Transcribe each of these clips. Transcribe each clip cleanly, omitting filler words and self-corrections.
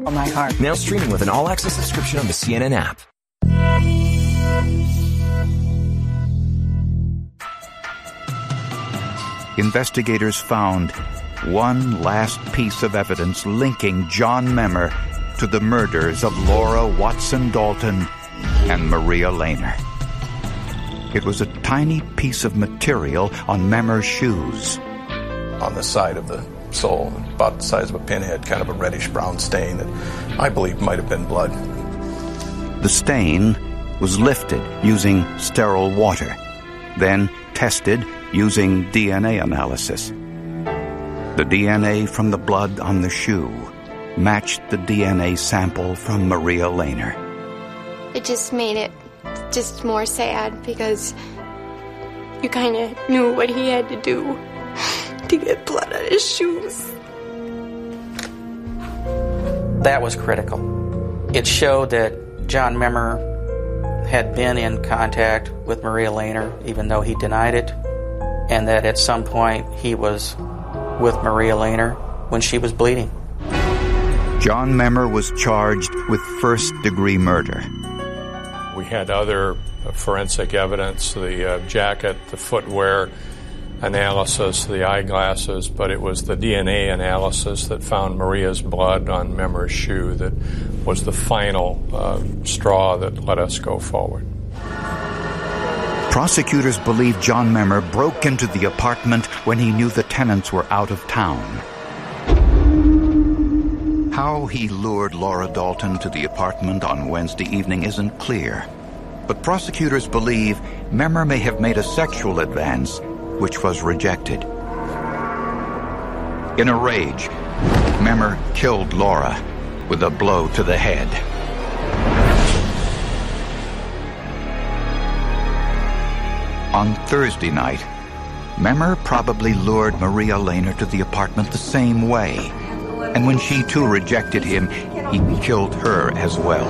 my heart. Now streaming with an all-access subscription on the CNN app. Investigators found one last piece of evidence linking John Memmer to the murders of Laura Watson Dalton and Maria Lehner. It was a tiny piece of material on Memmer's shoes. On the side of the sole, about the size of a pinhead, kind of a reddish-brown stain that I believe might have been blood. The stain was lifted using sterile water, then tested using DNA analysis. The DNA from the blood on the shoe matched the DNA sample from Maria Lehner. It just made it just more sad because you kind of knew what he had to do to get blood on his shoes. That was critical. It showed that John Memmer had been in contact with Maria Lehner, even though he denied it, and that at some point he was with Maria Lehner when she was bleeding. John Memmer was charged with first-degree murder. We had other forensic evidence, the jacket, the footwear analysis, the eyeglasses, but it was the DNA analysis that found Maria's blood on Memmer's shoe that was the final straw that let us go forward. Prosecutors believe John Memmer broke into the apartment when he knew the tenants were out of town. How he lured Laura Dalton to the apartment on Wednesday evening isn't clear, but prosecutors believe Memmer may have made a sexual advance, which was rejected. In a rage, Memmer killed Laura with a blow to the head. On Thursday night, Memmer probably lured Maria Lehner to the apartment the same way, and when she too rejected him, he killed her as well.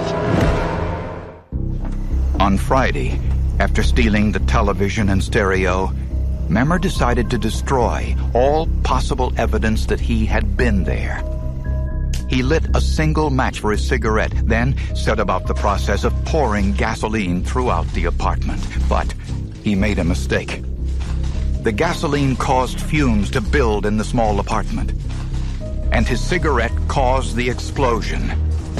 On Friday, after stealing the television and stereo, Memmer decided to destroy all possible evidence that he had been there. He lit a single match for his cigarette, then set about the process of pouring gasoline throughout the apartment. But he made a mistake. The gasoline caused fumes to build in the small apartment, and his cigarette caused the explosion.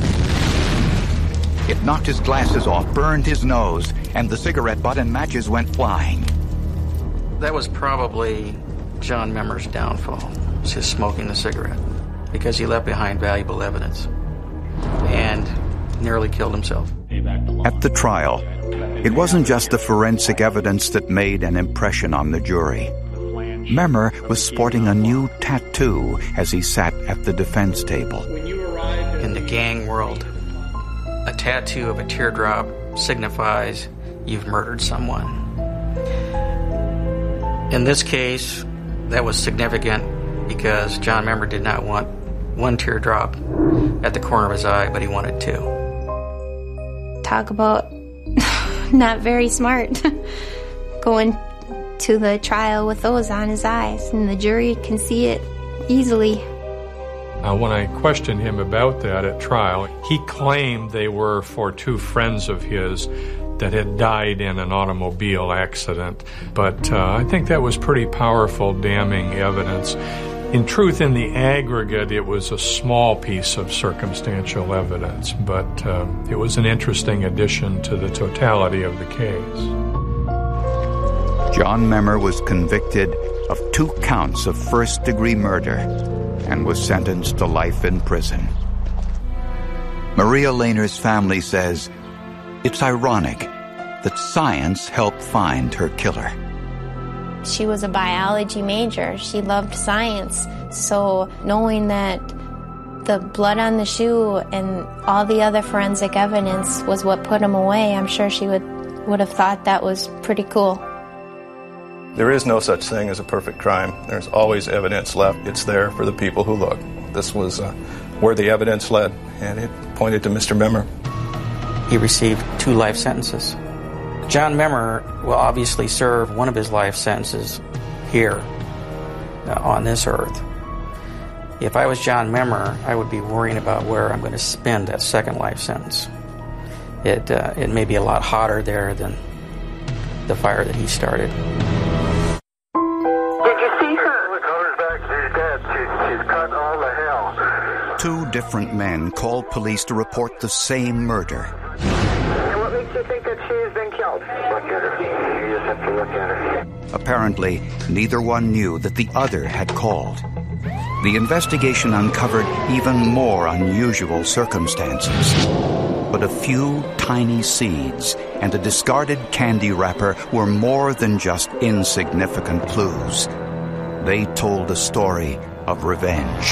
It knocked his glasses off, burned his nose, and the cigarette butt and matches went flying. That was probably John Memmer's downfall, was his smoking the cigarette, because he left behind valuable evidence and nearly killed himself. At the trial, it wasn't just the forensic evidence that made an impression on the jury. Memmer was sporting a new tattoo as he sat at the defense table. In the gang world, a tattoo of a teardrop signifies you've murdered someone. In this case, that was significant because John Memmer did not want one teardrop at the corner of his eye, but he wanted two. Talk about not very smart. Going to the trial with those on his eyes, and the jury can see it easily. When I questioned him about that at trial, he claimed they were for two friends of his that had died in an automobile accident. But I think that was pretty powerful, damning evidence. In truth, in the aggregate, it was a small piece of circumstantial evidence, but it was an interesting addition to the totality of the case. John Memmer was convicted of 2 counts of first-degree murder and was sentenced to life in prison. Maria Lehner's family says it's ironic that science helped find her killer. She was a biology major. She loved science. So knowing that the blood on the shoe and all the other forensic evidence was what put him away, I'm sure she would have thought that was pretty cool. There is no such thing as a perfect crime. There's always evidence left. It's there for the people who look. This was where the evidence led, and it pointed to Mr. Memmer. He received 2 life sentences. John Memmer will obviously serve one of his life sentences here on this earth. If I was John Memmer, I would be worrying about where I'm going to spend that second life sentence. It may be a lot hotter there than the fire that he started. Did you see her? Look, her back. She's dead. She's cut all the hell. Two different men called police to report the same murder. And what makes you think that she has been killed? Look at her. You just have to look at her. Apparently, neither one knew that the other had called. The investigation uncovered even more unusual circumstances. But a few tiny seeds and a discarded candy wrapper were more than just insignificant clues. They told a story of revenge.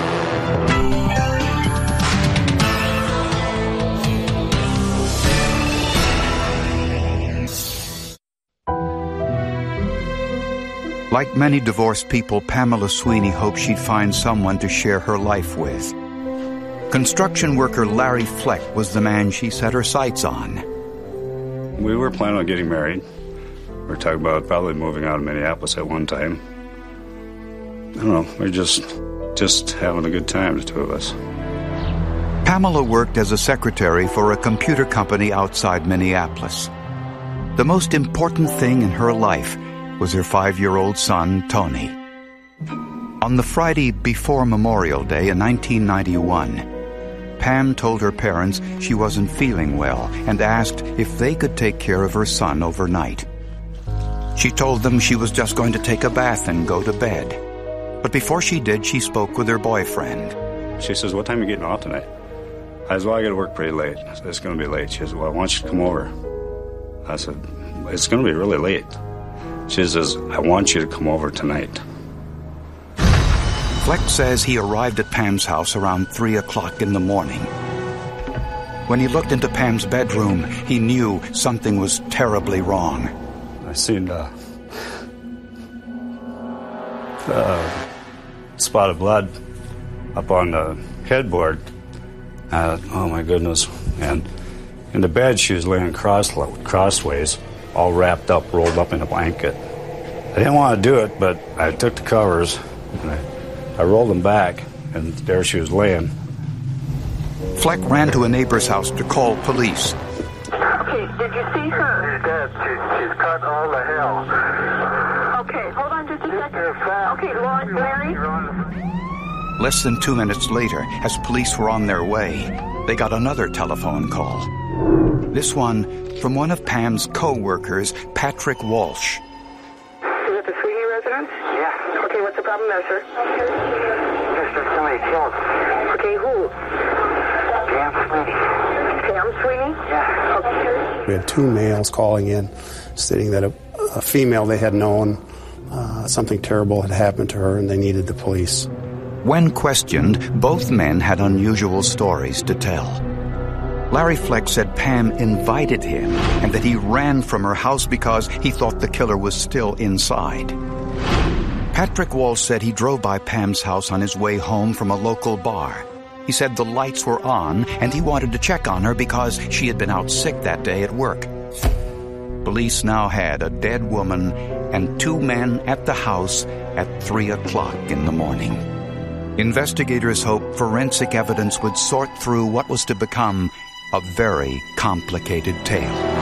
Like many divorced people, Pamela Sweeney hoped she'd find someone to share her life with. Construction worker Larry Fleck was the man she set her sights on. We were planning on getting married. We were talking about probably moving out of Minneapolis at one time. I don't know, we were just having a good time, the two of us. Pamela worked as a secretary for a computer company outside Minneapolis. The most important thing in her life was her 5-year-old son, Tony. On the Friday before Memorial Day in 1991, Pam told her parents she wasn't feeling well and asked if they could take care of her son overnight. She told them she was just going to take a bath and go to bed. But before she did, she spoke with her boyfriend. She says, "What time are you getting off tonight?" I said, "Well, I got to work pretty late." I said, "It's going to be late." She says, "Well, I want you to come over." I said, "It's going to be really late." She says, "I want you to come over tonight." Fleck says he arrived at Pam's house around 3 o'clock in the morning. When he looked into Pam's bedroom, he knew something was terribly wrong. I seen a spot of blood up on the headboard. Oh, my goodness. And in the bed, she was laying crossways, all wrapped up, rolled up in a blanket. I didn't want to do it, but I took the covers, and I rolled them back, and there she was laying. Fleck ran to a neighbor's house to call police. Okay, did you see her? She's dead. She's cut all the hell. Okay, hold on just a second. Okay, Larry? Less than 2 minutes later, as police were on their way, they got another telephone call. This one from one of Pam's co-workers, Patrick Walsh. Is it the Sweeney residence? Yeah. Okay, what's the problem there, sir? There's somebody killed. Okay, who? Pam Sweeney. Pam Sweeney? Yeah. Okay. We had 2 males calling in, stating that a female they had known, something terrible had happened to her and they needed the police. When questioned, both men had unusual stories to tell. Larry Fleck said Pam invited him and that he ran from her house because he thought the killer was still inside. Patrick Walsh said he drove by Pam's house on his way home from a local bar. He said the lights were on and he wanted to check on her because she had been out sick that day at work. Police now had a dead woman and 2 men at the house at 3 o'clock in the morning. Investigators hoped forensic evidence would sort through what was to become a very complicated tale.